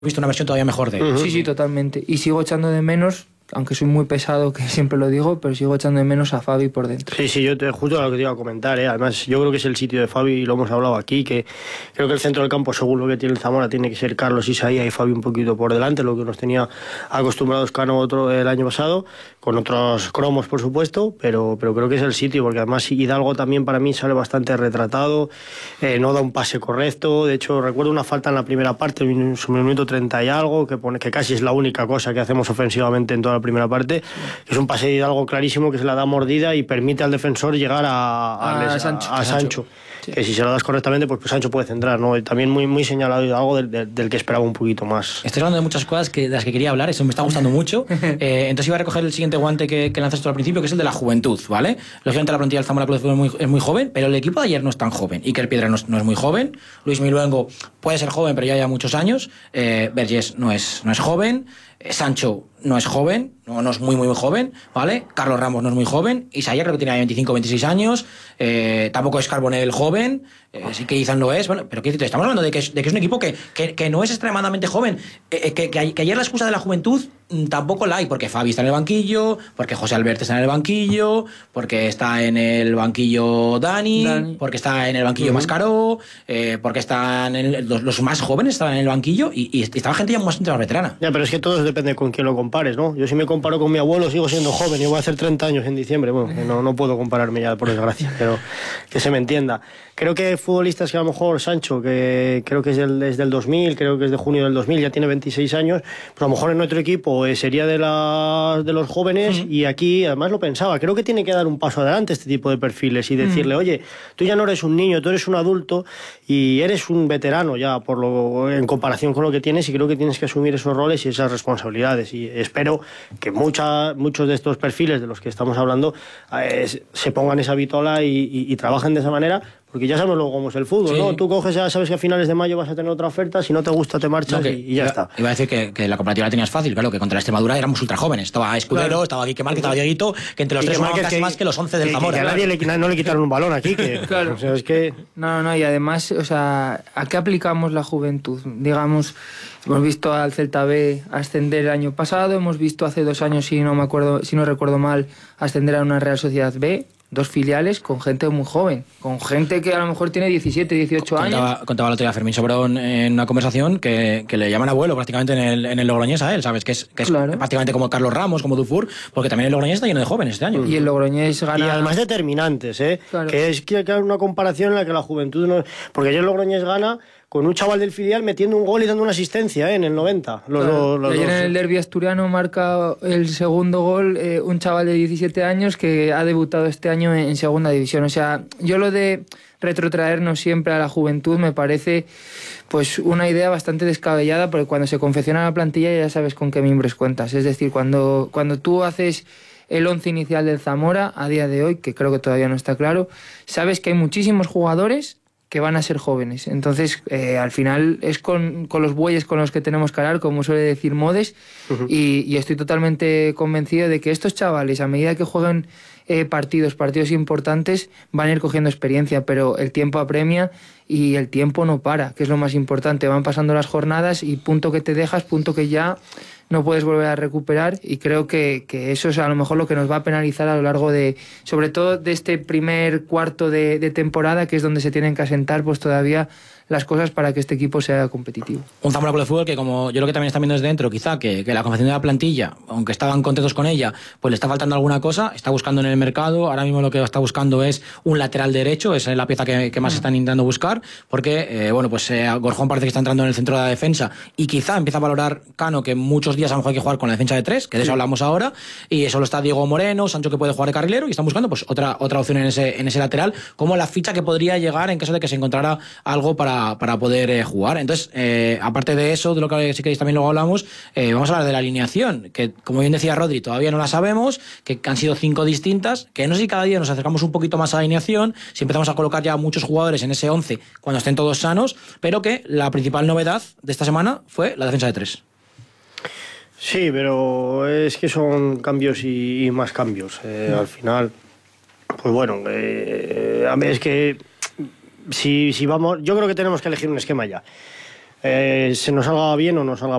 visto una versión todavía mejor de él. Sí, sí, totalmente. Y sigo echando de menos, aunque soy muy pesado, que siempre lo digo, pero sigo echando de menos a Fabi por dentro. Sí, justo lo que te iba a comentar, Además, yo creo que es el sitio de Fabi, y lo hemos hablado aquí, que creo que el centro del campo, según lo que tiene el Zamora, tiene que ser Carlos Isaías y Fabi un poquito por delante, lo que nos tenía acostumbrados Cano el año pasado, con otros cromos, por supuesto, pero creo que es el sitio, porque además Hidalgo también para mí sale bastante retratado, no da un pase correcto. De hecho, recuerdo una falta en la primera parte, sobre el minuto 30 y algo, que casi es la única cosa que hacemos ofensivamente en toda la primera parte, que es un pase de Hidalgo clarísimo que se la da mordida y permite al defensor llegar a Sancho. Sí. Que si se lo das correctamente, pues Sancho puede centrar, ¿no? Y también muy señalado Hidalgo del que esperaba un poquito más. Estoy hablando de muchas cosas de las que quería hablar, eso me está gustando mucho. Entonces iba a recoger el siguiente guante que lanzaste tú al principio, que es el de la juventud, ¿vale? Lógicamente la plantilla del Zamora Club de Fútbol es muy joven, pero el equipo de ayer no es tan joven. Iker Piedra no es muy joven, Luis Miluengo puede ser joven, pero ya lleva muchos años, Vergés no es joven, Sancho no es joven, no es muy joven, ¿vale? Carlos Ramos no es muy joven, Isaías creo que tiene 25 o 26 años, tampoco es Carbonell joven, sí que Izan lo es, bueno, pero ¿qué estamos hablando de que es un equipo que no es extremadamente joven, que ayer la excusa de la juventud tampoco la hay, porque Fabi está en el banquillo, porque José Alberto está en el banquillo, porque está en el banquillo Dani. Porque está en el banquillo Mascaró, porque están los más jóvenes estaban en el banquillo y estaba gente ya bastante más veterana. Ya, pero es que todo depende con quién lo compares, ¿no? Yo si me comparo con mi abuelo sigo siendo joven, yo voy a hacer 30 años en diciembre, bueno, no puedo compararme ya, por desgracia, pero que se me entienda. Creo que futbolistas que a lo mejor Sancho, que creo que es del 2000, creo que es de junio del 2000, ya tiene 26 años, pues a lo mejor en nuestro equipo sería de los jóvenes, y aquí además lo pensaba, creo que tiene que dar un paso adelante este tipo de perfiles y decirle, oye, tú ya no eres un niño, tú eres un adulto y eres un veterano ya en comparación con lo que tienes, y creo que tienes que asumir esos roles y esas responsabilidades, y espero que muchos de estos perfiles de los que estamos hablando se pongan esa vitola y trabajen de esa manera. Porque ya sabemos luego cómo es el fútbol, ¿no? Tú coges, ya sabes que a finales de mayo vas a tener otra oferta, si no te gusta te marchas y ya está. Iba a decir que la comparativa la tenías fácil, claro, que contra la Extremadura éramos ultra jóvenes. Estaba Escudero, estaba Quique Márquez, estaba Dieguito, que entre los tres son casi más que los 11 del Zamora. Que a nadie no le quitaron un balón aquí, que claro. O sea, es que... No, y además, o sea, ¿a qué aplicamos la juventud? Digamos, hemos visto al Celta B ascender el año pasado, hemos visto hace 2 años, si no recuerdo mal, ascender a una Real Sociedad B. 2 filiales con gente muy joven, con gente que a lo mejor tiene 17, 18 años. Contaba el otro día Fermín Sobrón en una conversación que le llaman abuelo prácticamente en el Logroñés a él, ¿sabes? Que es claro. Prácticamente como Carlos Ramos, como Dufour, porque también el Logroñés está lleno de jóvenes este año. Y el Logroñés gana... Y además determinantes, Claro. Que hay una comparación en la que la juventud no... Porque ayer el Logroñés gana con un chaval del filial metiendo un gol y dando una asistencia en el 90. Ayer en el derbi asturiano marca el segundo gol un chaval de 17 años que ha debutado este año en segunda división. O sea, yo lo de retrotraernos siempre a la juventud me parece pues una idea bastante descabellada, porque cuando se confecciona la plantilla ya sabes con qué miembros cuentas. Es decir, cuando tú haces el 11 inicial del Zamora a día de hoy, que creo que todavía no está claro, sabes que hay muchísimos jugadores que van a ser jóvenes. Entonces, al final es con los bueyes con los que tenemos que hablar, como suele decir Modes, y estoy totalmente convencido de que estos chavales, a medida que jueguen partidos importantes, van a ir cogiendo experiencia, pero el tiempo apremia y el tiempo no para, que es lo más importante. Van pasando las jornadas y punto que te dejas, punto que ya no puedes volver a recuperar, y creo que eso es a lo mejor lo que nos va a penalizar a lo largo sobre todo de este primer cuarto de temporada, que es donde se tienen que asentar pues todavía las cosas para que este equipo sea competitivo. Un Zamora Club de Fútbol que, como yo lo que también están viendo desde dentro, quizá que la confección de la plantilla, aunque estaban contentos con ella, pues le está faltando alguna cosa, está buscando en el mercado, ahora mismo lo que está buscando es un lateral derecho, esa es la pieza que más están intentando buscar, porque, Gorjón parece que está entrando en el centro de la defensa, y quizá empieza a valorar Cano, que muchos días a lo mejor hay que jugar con la defensa de 3, que de eso hablamos ahora, y solo está Diego Moreno, Sancho que puede jugar de carrilero, y están buscando pues otra opción en ese lateral, como la ficha que podría llegar en caso de que se encontrara algo para poder jugar. Entonces, aparte de eso, de lo que sí que también luego hablamos, vamos a hablar de la alineación, que como bien decía Rodri, todavía no la sabemos, que han sido 5 distintas, que no sé si cada día nos acercamos un poquito más a la alineación, si empezamos a colocar ya muchos jugadores en ese 11 cuando estén todos sanos, pero que la principal novedad de esta semana fue la defensa de 3. Sí, pero es que son cambios y más cambios. Al final, pues bueno, a ver, es que si vamos, yo creo que tenemos que elegir un esquema ya. se nos salga bien o nos salga